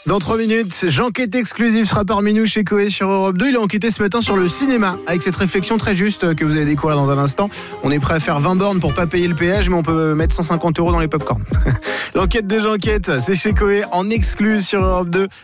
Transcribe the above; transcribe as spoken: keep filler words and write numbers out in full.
Dans trois minutes, j'enquête exclusive sera parmi nous chez Coé sur Europe deux. Il a enquêté ce matin sur le cinéma avec cette réflexion très juste que vous allez découvrir dans un instant. On est prêt à faire vingt bornes pour pas payer le péage, mais on peut mettre cent cinquante euros dans les pop-corn. L'enquête des enquêtes, c'est chez Coé en exclus sur Europe deux.